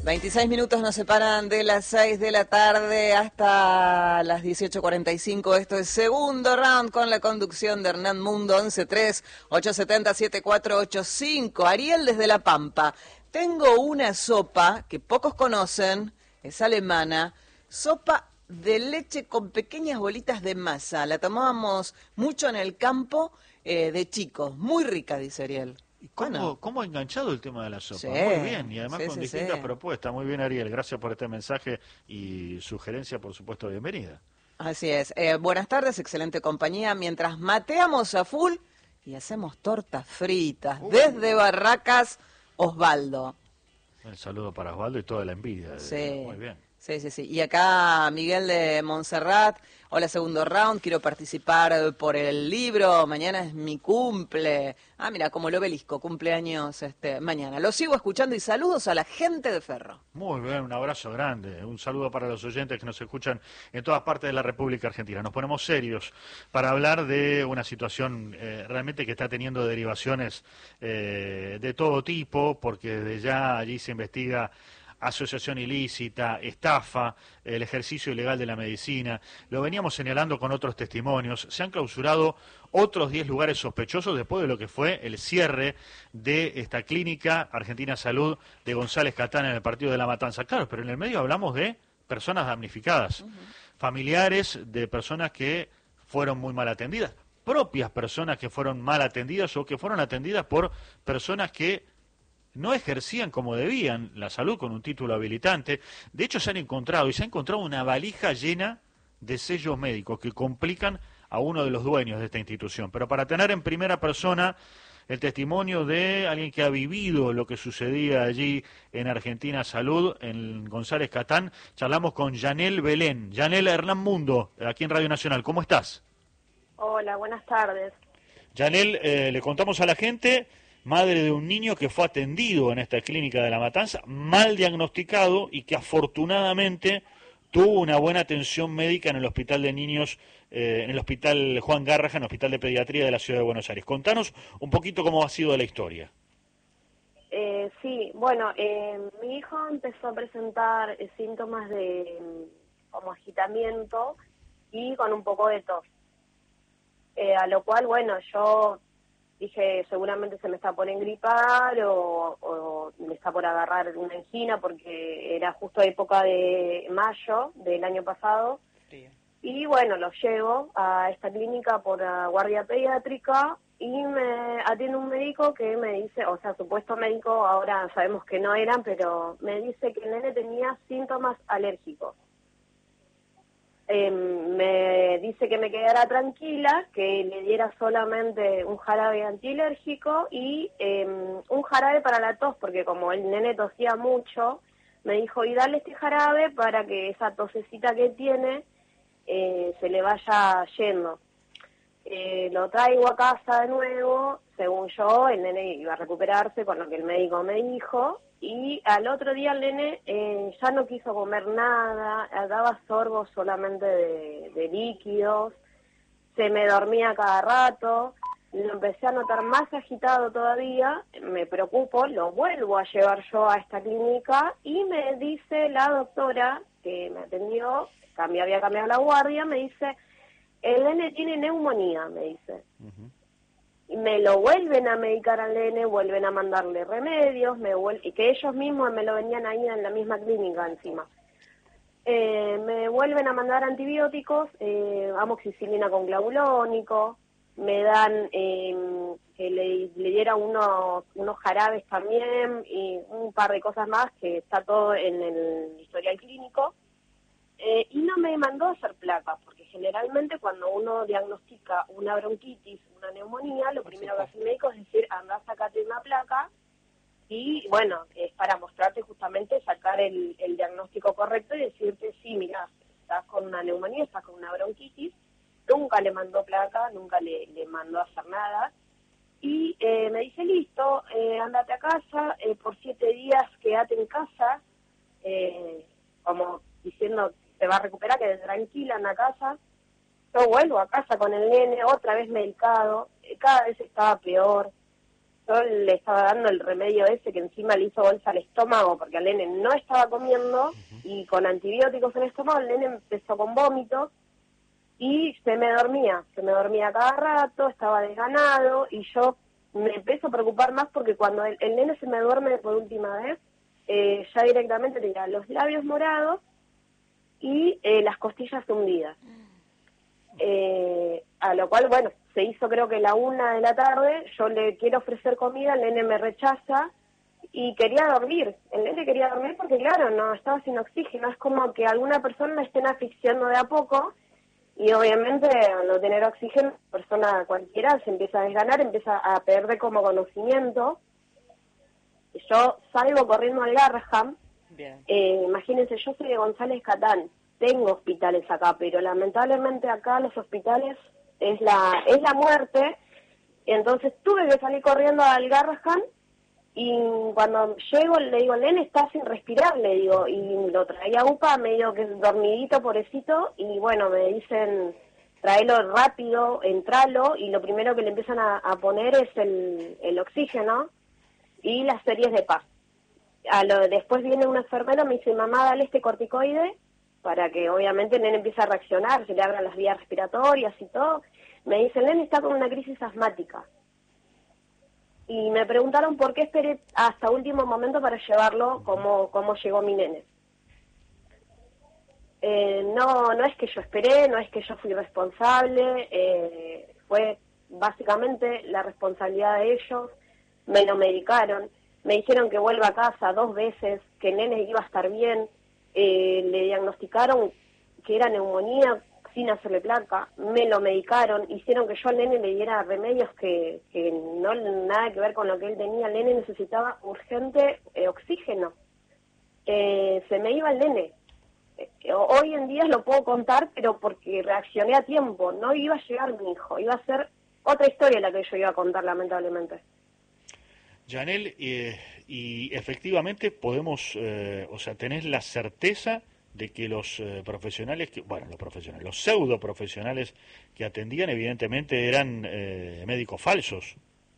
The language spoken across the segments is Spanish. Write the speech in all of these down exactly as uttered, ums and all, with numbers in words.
veintiséis minutos nos separan de las seis de la tarde hasta las dieciocho cuarenta y cinco. Esto es Segundo Round con la conducción de Hernán Mundo, once tres, ochocientos setenta, setenta y cuatro ochenta y cinco. Ariel desde La Pampa. Tengo una sopa que pocos conocen, es alemana, sopa de leche con pequeñas bolitas de masa. La tomábamos mucho en el campo eh, de chicos. Muy rica, dice Ariel. ¿Y cómo, Bueno. cómo ha enganchado el tema de la sopa? Sí, muy bien, y además sí, con sí, distintas sí. propuestas. Muy bien, Ariel, gracias por este mensaje y sugerencia, por supuesto, bienvenida. Así es. Eh, buenas tardes, excelente compañía. Mientras mateamos a full y hacemos tortas fritas. Uh. Desde Barracas, Osvaldo. Un saludo para Osvaldo y toda la envidia. Sí. Muy bien. Sí, sí, sí. Y acá Miguel de Montserrat. Hola, Segundo Round. Quiero participar por el libro. Mañana es mi cumple. Ah, mira, como el obelisco, cumpleaños este, mañana. Lo sigo escuchando y saludos a la gente de Ferro. Muy bien, un abrazo grande. Un saludo para los oyentes que nos escuchan en todas partes de la República Argentina. Nos ponemos serios para hablar de una situación eh, realmente que está teniendo derivaciones eh, de todo tipo, porque desde ya allí se investiga asociación ilícita, estafa, el ejercicio ilegal de la medicina. Lo veníamos señalando con otros testimonios. Se han clausurado otros diez lugares sospechosos después de lo que fue el cierre de esta clínica Argentina Salud de González Catán en el partido de La Matanza. Claro, pero en el medio hablamos de personas damnificadas, uh-huh. familiares de personas que fueron muy mal atendidas, propias personas que fueron mal atendidas o que fueron atendidas por personas que no ejercían como debían la salud con un título habilitante. De hecho, se han encontrado, y se ha encontrado una valija llena de sellos médicos que complican a uno de los dueños de esta institución. Pero para tener en primera persona el testimonio de alguien que ha vivido lo que sucedía allí en Argentina Salud, en González Catán, charlamos con Yanel Belén. Yanel, Hernán Mundo, aquí en Radio Nacional. ¿Cómo estás? Hola, buenas tardes. Yanel, eh, le contamos a la gente, madre de un niño que fue atendido en esta clínica de La Matanza, mal diagnosticado y que afortunadamente tuvo una buena atención médica en el Hospital de Niños, eh, en el Hospital Juan Garraja, en el Hospital de Pediatría de la Ciudad de Buenos Aires. Contanos un poquito cómo ha sido la historia. Eh, sí, bueno, eh, mi hijo empezó a presentar eh, síntomas de como agitamiento y con un poco de tos. Eh, a lo cual, bueno, yo dije, seguramente se me está por engripar o, o me está por agarrar una angina, porque era justo época de mayo del año pasado. Sí. Y bueno, lo llevo a esta clínica por la guardia pediátrica y me atiende un médico que me dice, o sea, supuesto médico, ahora sabemos que no eran, pero me dice que el nene tenía síntomas alérgicos. Eh, me dice que me quedara tranquila, que le diera solamente un jarabe antialérgico y eh, un jarabe para la tos, porque como el nene tosía mucho, me dijo, y dale este jarabe para que esa tosecita que tiene eh, se le vaya yendo. Eh, lo traigo a casa de nuevo, según yo, el nene iba a recuperarse con lo que el médico me dijo, y al otro día el nene eh, ya no quiso comer nada, daba sorbos solamente de, de líquidos, se me dormía cada rato, lo empecé a notar más agitado todavía, me preocupo, lo vuelvo a llevar yo a esta clínica y me dice la doctora que me atendió, cambié, había cambiado la guardia, me dice, el nene tiene neumonía, me dice. Uh-huh. Me lo vuelven a medicar al nene, vuelven a mandarle remedios, me vuel- y que ellos mismos me lo venían ahí en la misma clínica encima. Eh, me vuelven a mandar antibióticos, eh, amoxicilina con glabulónico, me dan eh, que le, le diera unos, unos jarabes también y un par de cosas más que está todo en el historial clínico. Eh, y no me mandó a hacer placas, porque generalmente cuando uno diagnostica una bronquitis, una neumonía, lo primero que hace el médico es decir, anda, sacate una placa, y bueno, es para mostrarte justamente, sacar el, el diagnóstico correcto y decirte, sí, mira, estás con una neumonía, estás con una bronquitis. Nunca le mandó placa, nunca le, le mandó a hacer nada, y eh, me dice, listo, eh, andate a casa, eh, por siete días quédate en casa, eh, como diciendo, se va a recuperar, que tranquila en la casa. Yo vuelvo a casa con el nene, otra vez medicado, cada vez estaba peor. yo le estaba dando el remedio ese que encima le hizo bolsa al estómago porque el nene no estaba comiendo, uh-huh. y con antibióticos en el estómago el nene empezó con vómitos y se me dormía, se me dormía cada rato, estaba desganado y yo me empiezo a preocupar más porque cuando el, el nene se me duerme por última vez, eh, ya directamente tenía los labios morados y eh, las costillas hundidas. Eh, a lo cual, bueno, se hizo creo que la una de la tarde, yo le quiero ofrecer comida, el nene me rechaza y quería dormir. El nene quería dormir porque, claro, no estaba sin oxígeno. Es como que alguna persona la estén asfixiando de a poco y obviamente al no tener oxígeno, la persona cualquiera se empieza a desganar, empieza a perder como conocimiento. Yo salgo corriendo al Garraham. Bien. Eh, imagínense, yo soy de González Catán. Tengo hospitales acá, pero lamentablemente acá los hospitales es la es la muerte. Entonces tuve que salir corriendo al Garraham y cuando llego le digo, el nene está sin respirar, le digo, y lo traía a UPA medio que dormidito, pobrecito, y bueno, me dicen, tráelo rápido, entralo, y lo primero que le empiezan a, a poner es el, el oxígeno y las series de paz. A lo, después viene un enfermero, me dice, mamá, dale este corticoide, para que obviamente el nene empiece a reaccionar, se le abran las vías respiratorias y todo. Me dice, el nene está con una crisis asmática. Y me preguntaron por qué esperé hasta último momento para llevarlo, cómo, cómo llegó mi nene. Eh, no, no es que yo esperé, no es que yo fui responsable, eh, fue básicamente la responsabilidad de ellos. Me lo medicaron, me dijeron que vuelva a casa dos veces, que el nene iba a estar bien. Eh, le diagnosticaron que era neumonía sin hacerle placa, me lo medicaron, hicieron que yo al nene le diera remedios que, que no nada que ver con lo que él tenía. El nene necesitaba urgente eh, oxígeno. Eh, se me iba el nene. Eh, hoy en día lo puedo contar, pero porque reaccioné a tiempo. No iba a llegar mi hijo, iba a ser otra historia la que yo iba a contar, lamentablemente. Yanel, eh, y efectivamente podemos, eh, o sea, tenés la certeza de que los eh, profesionales, que, bueno, los profesionales, los pseudo profesionales que atendían evidentemente eran eh, médicos falsos.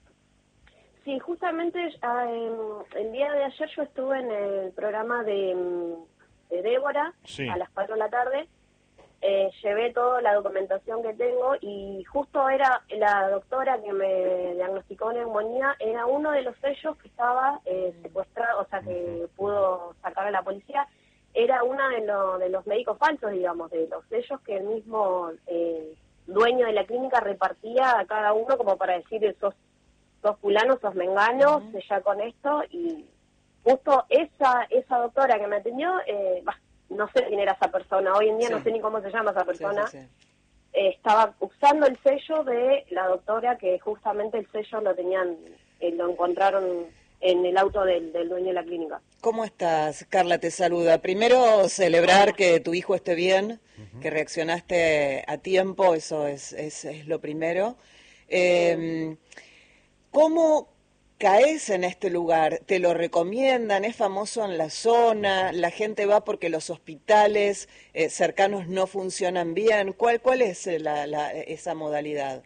Sí, justamente eh, el día de ayer yo estuve en el programa de, de Débora, sí, a las cuatro de la tarde. Eh, llevé toda la documentación que tengo y justo era la doctora que me diagnosticó neumonía, era uno de los sellos que estaba eh, secuestrado, o sea, que pudo sacar a la policía, era uno de, lo, de los médicos falsos, digamos, de los sellos que el mismo eh, dueño de la clínica repartía a cada uno como para decir, sos, sos fulano, sos mengano, uh-huh. sella con esto, y justo esa, esa doctora que me atendió, eh, bah, no sé quién era esa persona, hoy en día sí. no sé ni cómo se llama esa persona, sí, sí, sí. Eh, estaba usando el sello de la doctora, que justamente el sello lo tenían, eh, lo encontraron en el auto del, del dueño de la clínica. ¿Cómo estás? Carla te saluda. Primero, celebrar que tu hijo esté bien, uh-huh. que reaccionaste a tiempo, eso es, es, es lo primero. Eh, ¿Cómo caes en este lugar? ¿Te lo recomiendan? ¿Es famoso en la zona? ¿La gente va porque los hospitales eh, cercanos no funcionan bien? ¿Cuál, cuál es la, la, esa modalidad?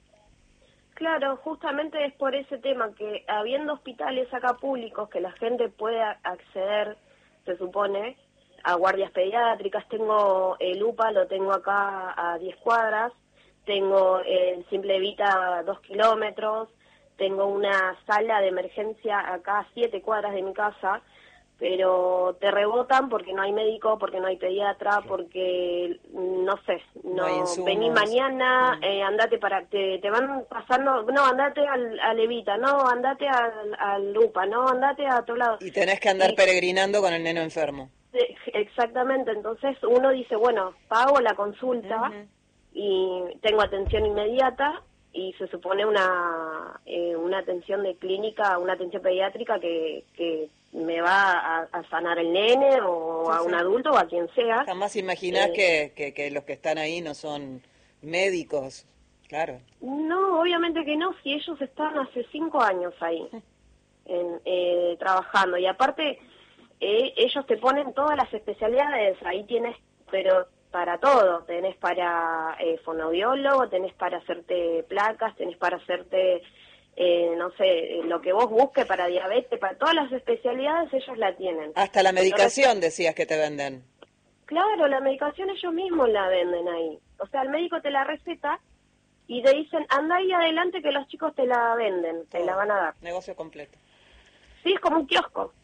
Claro, justamente es por ese tema, que habiendo hospitales acá públicos que la gente puede acceder, se supone, a guardias pediátricas. Tengo el UPA, lo tengo acá a diez cuadras, tengo el Simple Vita a dos kilómetros, tengo una sala de emergencia acá a siete cuadras de mi casa, pero te rebotan porque no hay médico, porque no hay pediatra, porque, no sé, no, no vení mañana, mm. eh, andate para, te, te van pasando, no, andate al, al Evita, no, andate al, al UPA, no, andate a otro lado. Y tenés que andar y, peregrinando con el neno enfermo. Exactamente, entonces uno dice, bueno, pago la consulta uh-huh. y tengo atención inmediata, y se supone una eh, una atención de clínica, una atención pediátrica que, que me va a, a sanar el nene o sí, a un sí. adulto o a quien sea. Jamás imaginás eh, que, que, que los que están ahí no son médicos, claro. No, obviamente que no, si ellos están hace cinco años ahí en, eh, trabajando, y aparte eh, ellos te ponen todas las especialidades, ahí tienes, pero para todo, tenés para eh, fonoaudiólogo, tenés para hacerte placas, tenés para hacerte eh, no sé, lo que vos busques para diabetes, para todas las especialidades ellos la tienen. Hasta la medicación decías que te venden. Claro, la medicación ellos mismos la venden ahí. O sea, el médico te la receta y te dicen, anda ahí adelante que los chicos te la venden, te Todo. la van a dar. Negocio completo. Sí, es como un kiosco.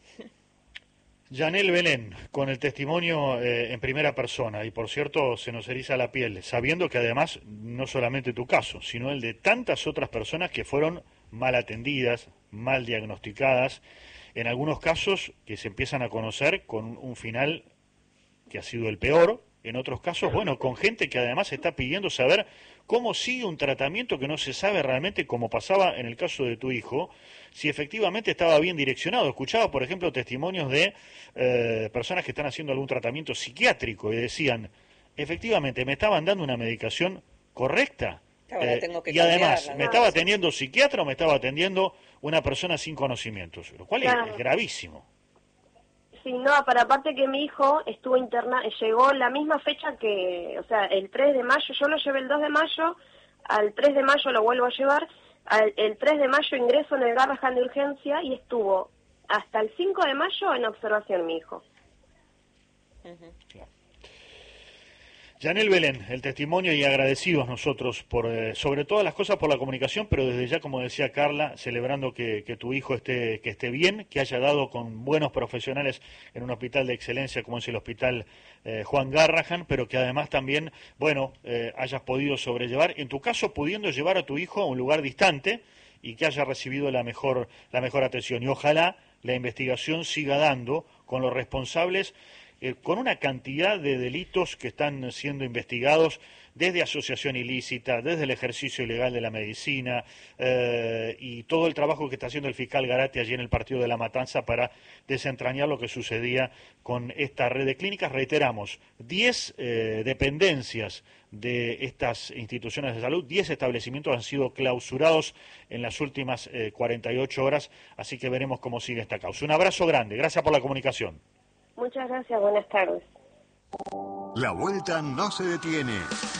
Yanel Belén, con el testimonio eh, en primera persona, y por cierto se nos eriza la piel, sabiendo que además no solamente tu caso, sino el de tantas otras personas que fueron mal atendidas, mal diagnosticadas, en algunos casos que se empiezan a conocer con un final que ha sido el peor, en otros casos, bueno, con gente que además está pidiendo saber cómo sigue un tratamiento que no se sabe realmente, como pasaba en el caso de tu hijo, si efectivamente estaba bien direccionado. Escuchaba, por ejemplo, testimonios de eh, personas que están haciendo algún tratamiento psiquiátrico y decían, efectivamente, me estaban dando una medicación correcta. Ahora Eh, tengo que y además, cambiarla, ¿me ¿no? estaba atendiendo psiquiatra o me estaba atendiendo una persona sin conocimientos? Lo cual Claro. es, es gravísimo. Sí, no, para aparte que mi hijo estuvo interna, llegó la misma fecha que, o sea, el tres de mayo, yo lo llevé el dos de mayo, al tres de mayo lo vuelvo a llevar, al, el tres de mayo ingreso en el Garrahan de urgencia y estuvo hasta el cinco de mayo en observación mi hijo. Uh-huh. Claro. Yanel Belén, el testimonio y agradecidos nosotros por eh, sobre todas las cosas por la comunicación, pero desde ya, como decía Carla, celebrando que, que tu hijo esté que esté bien, que haya dado con buenos profesionales en un hospital de excelencia como es el Hospital eh, Juan Garrahan, pero que además también, bueno, eh, hayas podido sobrellevar, en tu caso pudiendo llevar a tu hijo a un lugar distante y que haya recibido la mejor la mejor atención. Y ojalá la investigación siga dando con los responsables, Eh, con una cantidad de delitos que están siendo investigados, desde asociación ilícita, desde el ejercicio ilegal de la medicina, eh, y todo el trabajo que está haciendo el fiscal Garate allí en el partido de La Matanza para desentrañar lo que sucedía con esta red de clínicas. Reiteramos, diez eh, dependencias de estas instituciones de salud, diez establecimientos han sido clausurados en las últimas eh, cuarenta y ocho horas, así que veremos cómo sigue esta causa. Un abrazo grande, gracias por la comunicación. Muchas gracias, buenas tardes. La vuelta no se detiene.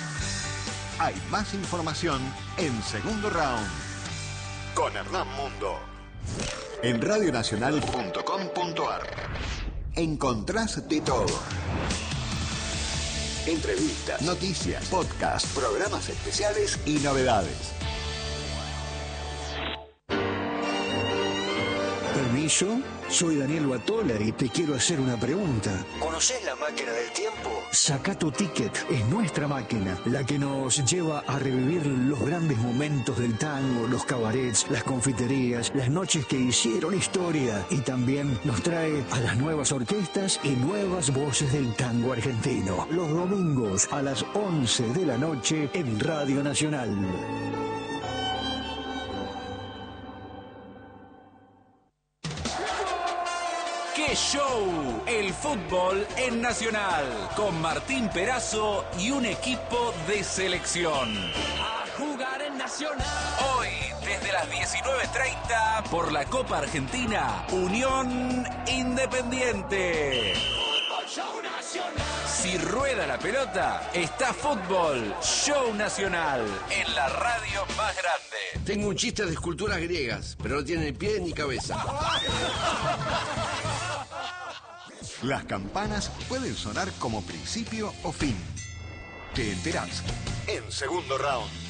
Hay más información en Segundo Round con Hernán Mundo. En radio nacional punto com punto ar encontrás de todo. Entrevistas, noticias, podcasts, programas especiales y novedades. ¿Permiso? Soy Daniel Batola y te quiero hacer una pregunta. ¿Conocés la máquina del tiempo? Saca tu ticket, es nuestra máquina, la que nos lleva a revivir los grandes momentos del tango, los cabarets, las confiterías, las noches que hicieron historia, y también nos trae a las nuevas orquestas y nuevas voces del tango argentino. Los domingos a las once de la noche en Radio Nacional. ¡Qué show! El fútbol en Nacional, con Martín Perazo y un equipo de selección. A jugar en Nacional. Hoy, desde las diecinueve treinta, por la Copa Argentina, Unión Independiente. Fútbol Show Nacional. Si rueda la pelota, está Fútbol Show Nacional, en la radio más grande. Tengo un chiste de esculturas griegas, pero no tiene ni pie ni cabeza. Las campanas pueden sonar como principio o fin. Te enterás en Segundo Round.